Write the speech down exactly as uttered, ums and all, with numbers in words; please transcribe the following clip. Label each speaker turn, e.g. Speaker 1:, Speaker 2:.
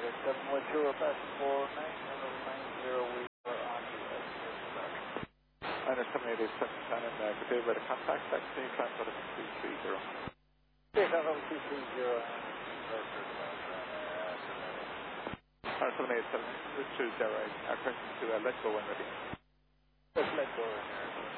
Speaker 1: seven one zero back four nine nine zero, we are on the exit track.
Speaker 2: Liner seven eight eight seven Shannon, uh, good day, ready to contact, vaccine, transport of two three zero.
Speaker 1: Okay, Tango two three zero, and Roger,
Speaker 2: Liner seven eight seven two zero, uh, question to uh, let go when ready.
Speaker 1: Let's let go in there.